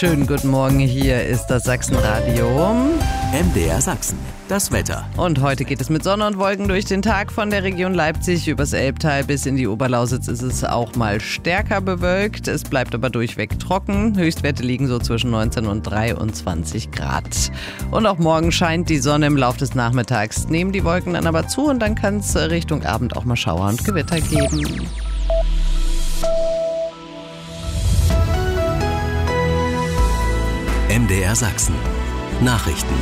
Schönen guten Morgen, hier ist das Sachsenradio. MDR Sachsen, das Wetter. Und heute geht es mit Sonne und Wolken durch den Tag. Von der Region Leipzig übers Elbtal bis in die Oberlausitz ist es auch mal stärker bewölkt. Es bleibt aber durchweg trocken. Höchstwerte liegen so zwischen 19 und 23 Grad. Und auch morgen scheint die Sonne im Laufe des Nachmittags. Nehmen die Wolken dann aber zu und dann kann es Richtung Abend auch mal Schauer und Gewitter geben. MDR Sachsen. Nachrichten.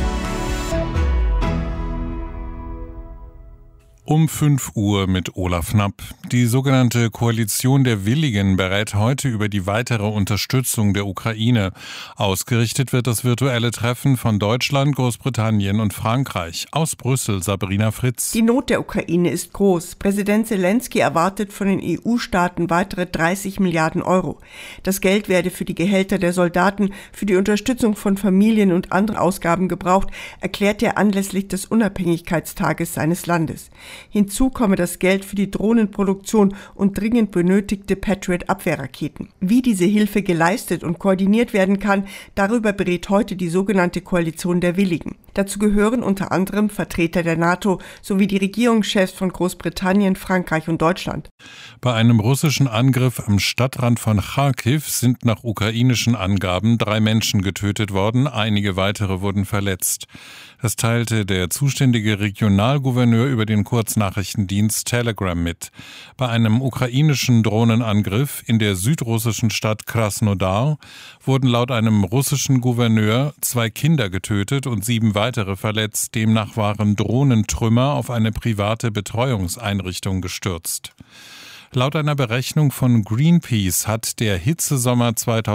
Um 5 Uhr mit Olaf Knapp. Die sogenannte Koalition der Willigen berät heute über die weitere Unterstützung der Ukraine. Ausgerichtet wird das virtuelle Treffen von Deutschland, Großbritannien und Frankreich. Aus Brüssel, Sabrina Fritz. Die Not der Ukraine ist groß. Präsident Zelensky erwartet von den EU-Staaten weitere 30 Milliarden Euro. Das Geld werde für die Gehälter der Soldaten, für die Unterstützung von Familien und andere Ausgaben gebraucht, erklärt er anlässlich des Unabhängigkeitstages seines Landes. Hinzu komme das Geld für die Drohnenproduktion und dringend benötigte Patriot-Abwehrraketen. Wie diese Hilfe geleistet und koordiniert werden kann, darüber berät heute die sogenannte Koalition der Willigen. Dazu gehören unter anderem Vertreter der NATO sowie die Regierungschefs von Großbritannien, Frankreich und Deutschland. Bei einem russischen Angriff am Stadtrand von Charkiw sind nach ukrainischen Angaben 3 Menschen getötet worden, einige weitere wurden verletzt. Das teilte der zuständige Regionalgouverneur über den Kurznachrichtendienst Telegram mit. Bei einem ukrainischen Drohnenangriff in der südrussischen Stadt Krasnodar wurden laut einem russischen Gouverneur 2 Kinder getötet und 7 weitere verletzt. Demnach waren Drohnentrümmer auf eine private Betreuungseinrichtung gestürzt. Laut einer Berechnung von Greenpeace hat der Hitzesommer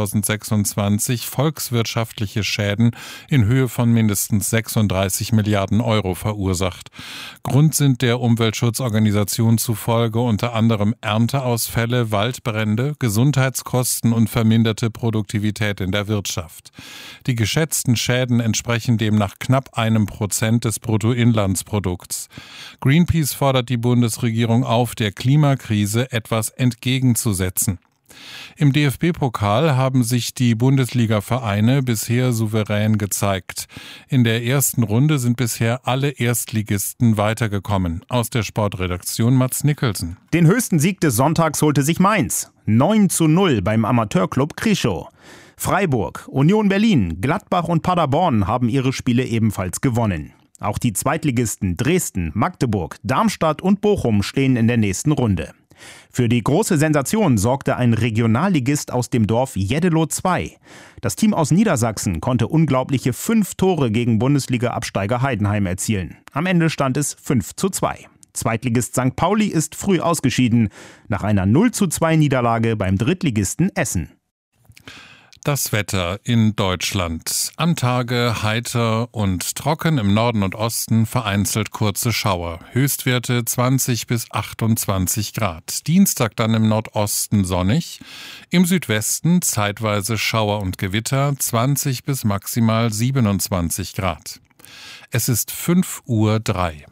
2026 volkswirtschaftliche Schäden in Höhe von mindestens 36 Milliarden Euro verursacht. Grund sind der Umweltschutzorganisation zufolge unter anderem Ernteausfälle, Waldbrände, Gesundheitskosten und verminderte Produktivität in der Wirtschaft. Die geschätzten Schäden entsprechen demnach knapp 1% des Bruttoinlandsprodukts. Greenpeace fordert die Bundesregierung auf, der Klimakrise etwas entgegenzusetzen. Im DFB-Pokal haben sich die Bundesliga-Vereine bisher souverän gezeigt. In der ersten Runde sind bisher alle Erstligisten weitergekommen. Aus der Sportredaktion Mats Nicholson. Den höchsten Sieg des Sonntags holte sich Mainz. 9:0 beim Amateurclub Krischow. Freiburg, Union Berlin, Gladbach und Paderborn haben ihre Spiele ebenfalls gewonnen. Auch die Zweitligisten Dresden, Magdeburg, Darmstadt und Bochum stehen in der nächsten Runde. Für die große Sensation sorgte ein Regionalligist aus dem Dorf Jeddelo 2. Das Team aus Niedersachsen konnte unglaubliche 5 Tore gegen Bundesliga-Absteiger Heidenheim erzielen. Am Ende stand es 5:2. Zweitligist St. Pauli ist früh ausgeschieden, nach einer 0:2 Niederlage beim Drittligisten Essen. Das Wetter in Deutschland. Am Tage heiter und trocken, im Norden und Osten vereinzelt kurze Schauer. Höchstwerte 20 bis 28 Grad. Dienstag dann im Nordosten sonnig. Im Südwesten zeitweise Schauer und Gewitter, 20 bis maximal 27 Grad. Es ist 5:03 Uhr.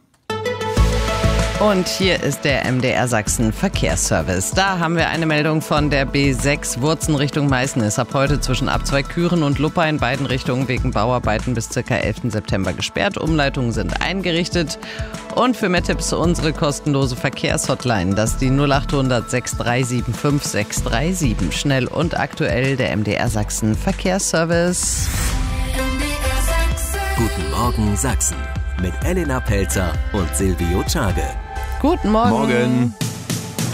Und hier ist der MDR Sachsen Verkehrsservice. Da haben wir eine Meldung von der B6 Wurzen Richtung Meißen. Ist ab heute zwischen Abzweig Küren und Luppa in beiden Richtungen wegen Bauarbeiten bis ca. 11. September gesperrt. Umleitungen sind eingerichtet. Und für mehr Tipps unsere kostenlose Verkehrshotline. Das ist die 0800 6375 637. Schnell und aktuell der MDR Sachsen Verkehrsservice. Guten Morgen Sachsen mit Elena Pelzer und Silvio Czage. Guten Morgen. Morgen.